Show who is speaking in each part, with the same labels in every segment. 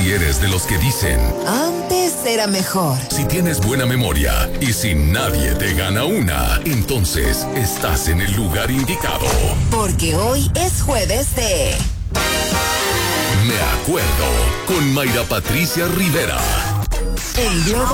Speaker 1: Si eres de los que dicen,
Speaker 2: antes era mejor.
Speaker 1: Si tienes buena memoria y si nadie te gana una, entonces estás en el lugar indicado.
Speaker 2: Porque hoy es jueves de...
Speaker 1: Me acuerdo, con Mayra Patricia Rivera.
Speaker 2: En Globo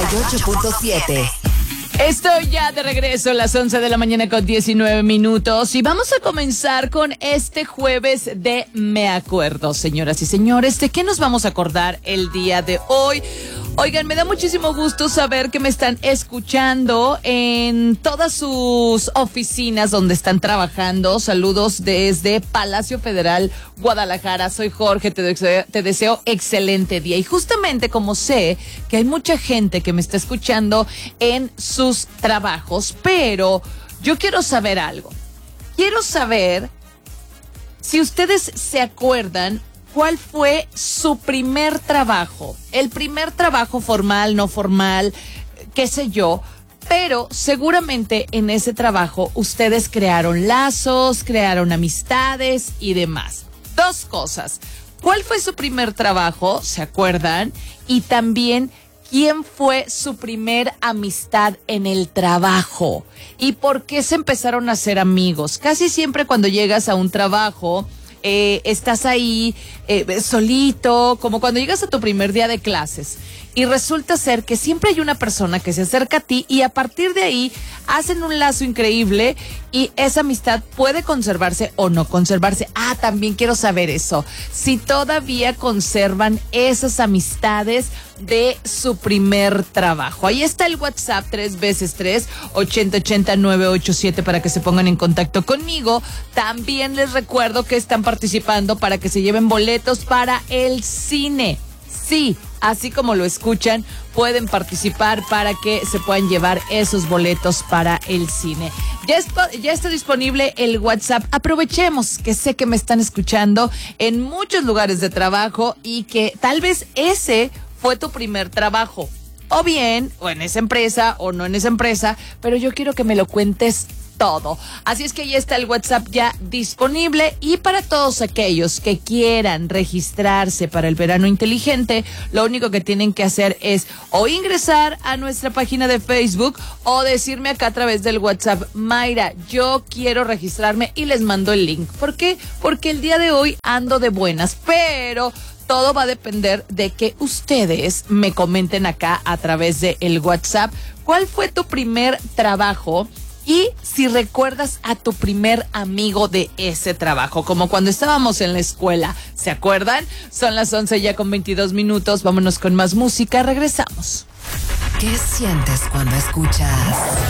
Speaker 2: 98.7.
Speaker 3: Estoy ya de regreso a las 11 de la mañana con 19 minutos y vamos a comenzar con este jueves de Me Acuerdo, señoras y señores. ¿De qué nos vamos a acordar el día de hoy? Oigan, me da muchísimo gusto saber que me están escuchando en todas sus oficinas donde están trabajando. Saludos desde Palacio Federal, Guadalajara. Soy Jorge, te deseo excelente día. Y justamente como sé que hay mucha gente que me está escuchando en sus trabajos, pero yo quiero saber algo. Quiero saber si ustedes se acuerdan ¿cuál fue su primer trabajo? El primer trabajo formal, no formal, qué sé yo, pero seguramente en ese trabajo ustedes crearon lazos, crearon amistades y demás. Dos cosas. ¿Cuál fue su primer trabajo? ¿Se acuerdan? Y también, ¿quién fue su primer amistad en el trabajo? ¿Y por qué se empezaron a hacer amigos? Casi siempre cuando llegas a un trabajo... estás ahí solito, como cuando llegas a tu primer día de clases y resulta ser que siempre hay una persona que se acerca a ti y a partir de ahí hacen un lazo increíble y esa amistad puede conservarse o no conservarse. También quiero saber eso, si todavía conservan esas amistades de su primer trabajo. Ahí está el WhatsApp 3x3 8080-987 para que se pongan en contacto conmigo. También les recuerdo que están participando para que se lleven boletos para el cine. Sí, así como lo escuchan, pueden participar para que se puedan llevar esos boletos para el cine. Ya está disponible el WhatsApp. Aprovechemos que sé que me están escuchando en muchos lugares de trabajo y que tal vez ese fue tu primer trabajo. O bien, o en esa empresa, o no en esa empresa, pero yo quiero que me lo cuentes todo. Así es que ya está el WhatsApp ya disponible y para todos aquellos que quieran registrarse para el verano inteligente, lo único que tienen que hacer es o ingresar a nuestra página de Facebook o decirme acá a través del WhatsApp, Mayra, yo quiero registrarme y les mando el link. ¿Por qué? Porque el día de hoy ando de buenas, pero todo va a depender de que ustedes me comenten acá a través del WhatsApp cuál fue tu primer trabajo y si recuerdas a tu primer amigo de ese trabajo, como cuando estábamos en la escuela. ¿Se acuerdan? Son las 11 ya con 22 minutos. Vámonos con más música. Regresamos.
Speaker 2: ¿Qué sientes cuando escuchas?